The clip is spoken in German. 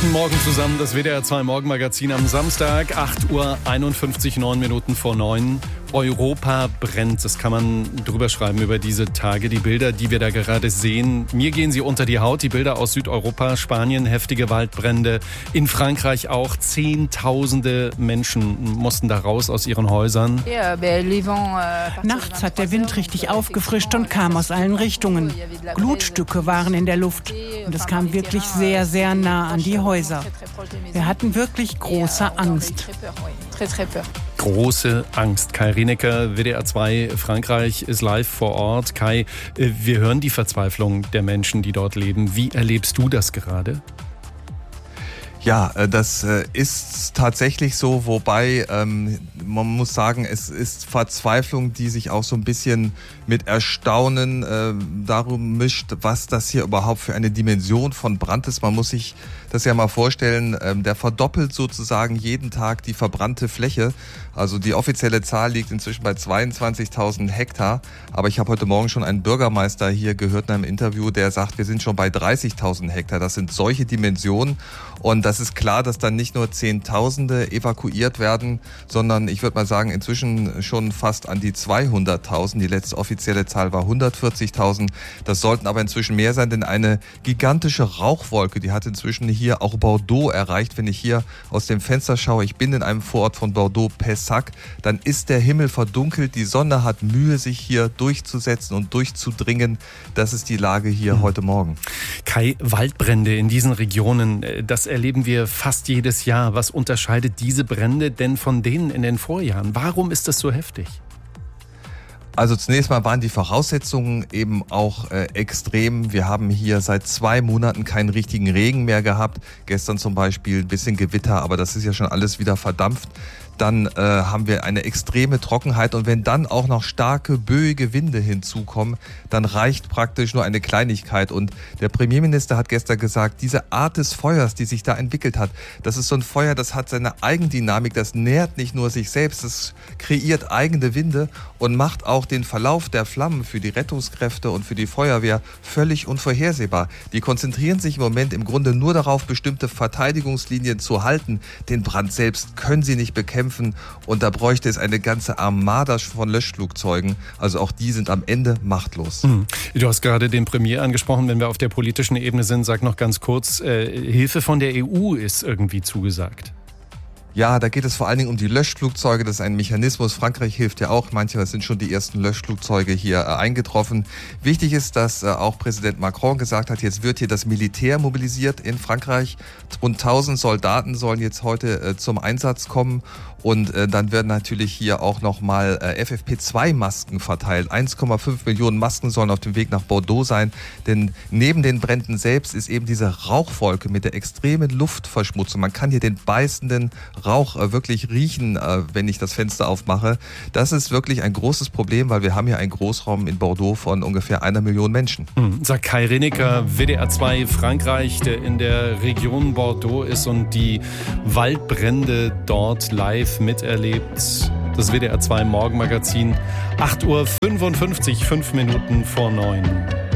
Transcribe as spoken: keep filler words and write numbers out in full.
Guten Morgen zusammen, das W D R zwei Morgenmagazin am Samstag, acht Uhr einundfünfzig, neun Minuten vor neun. Europa brennt, das kann man drüber schreiben über diese Tage. Die Bilder, die wir da gerade sehen, mir gehen sie unter die Haut. Die Bilder aus Südeuropa, Spanien, heftige Waldbrände. In Frankreich auch Zehntausende Menschen mussten da raus aus ihren Häusern. Nachts hat der Wind richtig aufgefrischt und kam aus allen Richtungen. Glutstücke waren in der Luft und es kam wirklich sehr, sehr nah an die Häuser. Wir hatten wirklich große Angst. Große Angst. Kai Rinecker, W D R zwei Frankreich ist live vor Ort. Kai, wir hören die Verzweiflung der Menschen, die dort leben. Wie erlebst du das gerade? Ja, das ist tatsächlich so, wobei ähm, man muss sagen, es ist Verzweiflung, die sich auch so ein bisschen mit Erstaunen äh, darum mischt, was das hier überhaupt für eine Dimension von Brand ist. Man muss sich das ja mal vorstellen, ähm, der verdoppelt sozusagen jeden Tag die verbrannte Fläche. Also die offizielle Zahl liegt inzwischen bei zweiundzwanzigtausend Hektar. Aber ich habe heute Morgen schon einen Bürgermeister hier gehört in einem Interview, der sagt, wir sind schon bei dreißigtausend Hektar. Das sind solche Dimensionen. Und das ist klar, dass dann nicht nur Zehntausende evakuiert werden, sondern ich würde mal sagen, inzwischen schon fast an die zweihunderttausend. Die letzte offizielle Zahl war hundertvierzigtausend. Das sollten aber inzwischen mehr sein, denn eine gigantische Rauchwolke, die hat inzwischen hier auch Bordeaux erreicht. Wenn ich hier aus dem Fenster schaue, ich bin in einem Vorort von Bordeaux, Pessac, dann ist der Himmel verdunkelt. Die Sonne hat Mühe, sich hier durchzusetzen und durchzudringen. Das ist die Lage hier mhm. heute Morgen. Kai, Waldbrände in diesen Regionen, das erleben wir fast jedes Jahr. Was unterscheidet diese Brände denn von denen in den Vorjahren? Warum ist das so heftig? Also zunächst mal waren die Voraussetzungen eben auch äh, extrem. Wir haben hier seit zwei Monaten keinen richtigen Regen mehr gehabt. Gestern zum Beispiel ein bisschen Gewitter, aber das ist ja schon alles wieder verdampft. Dann äh, haben wir eine extreme Trockenheit und wenn dann auch noch starke, böige Winde hinzukommen, dann reicht praktisch nur eine Kleinigkeit. Und der Premierminister hat gestern gesagt, diese Art des Feuers, die sich da entwickelt hat, das ist so ein Feuer, das hat seine Eigendynamik, das nährt nicht nur sich selbst, das kreiert eigene Winde und macht auch den Verlauf der Flammen für die Rettungskräfte und für die Feuerwehr völlig unvorhersehbar. Die konzentrieren sich im Moment im Grunde nur darauf, bestimmte Verteidigungslinien zu halten. Den Brand selbst können sie nicht bekämpfen. Und da bräuchte es eine ganze Armada von Löschflugzeugen. Also auch die sind am Ende machtlos. Mhm. Du hast gerade den Premier angesprochen. Wenn wir auf der politischen Ebene sind, sag noch ganz kurz, äh, Hilfe von der E U ist irgendwie zugesagt. Ja, da geht es vor allen Dingen um die Löschflugzeuge. Das ist ein Mechanismus. Frankreich hilft ja auch. Manchmal sind schon die ersten Löschflugzeuge hier äh, eingetroffen. Wichtig ist, dass äh, auch Präsident Macron gesagt hat, jetzt wird hier das Militär mobilisiert in Frankreich. Rund tausend Soldaten sollen jetzt heute äh, zum Einsatz kommen. Und äh, dann werden natürlich hier auch nochmal äh, F F P zwei Masken verteilt. eins Komma fünf Millionen Masken sollen auf dem Weg nach Bordeaux sein. Denn neben den Bränden selbst ist eben diese Rauchwolke mit der extremen Luftverschmutzung. Man kann hier den beißenden Rauch äh, wirklich riechen, äh, wenn ich das Fenster aufmache. Das ist wirklich ein großes Problem, weil wir haben hier einen Großraum in Bordeaux von ungefähr einer Million Menschen. Hm, sagt Kai Rinecker, W D R zwei Frankreich, der in der Region Bordeaux ist und die Waldbrände dort live miterlebt. Das W D R zwei Morgenmagazin, acht Uhr fünfundfünfzig, fünf Minuten vor neun.